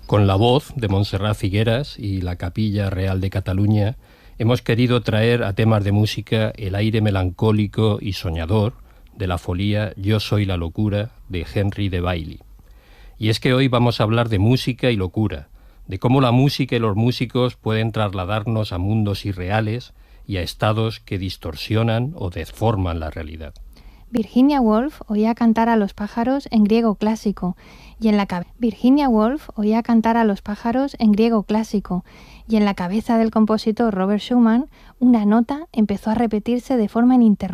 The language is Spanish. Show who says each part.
Speaker 1: Con la voz de Montserrat Figueras y la Capilla Real de Cataluña hemos querido traer a temas de música el aire melancólico y soñador de la folía Yo soy la locura de Henry de Bailey. Y es que hoy vamos a hablar de música y locura, de cómo la música y los músicos pueden trasladarnos a mundos irreales y a estados que distorsionan o deforman la realidad.
Speaker 2: Virginia Woolf oía cantar a los pájaros en griego clásico y en la cabeza del compositor Robert Schumann una nota empezó a repetirse de forma ininterrumpida.